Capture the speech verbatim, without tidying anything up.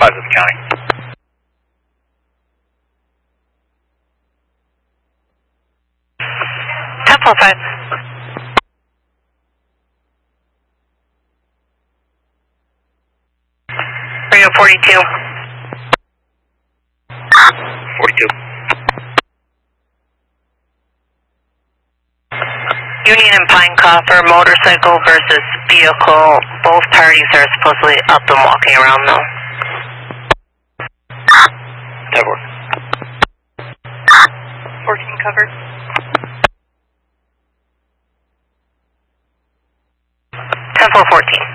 five to the county. ten four five. Radio forty-two. forty-two. Union and Pine Copper, motorcycle versus vehicle. Both parties are supposedly up and walking around though. That works. fourteen covered. ten four fourteen.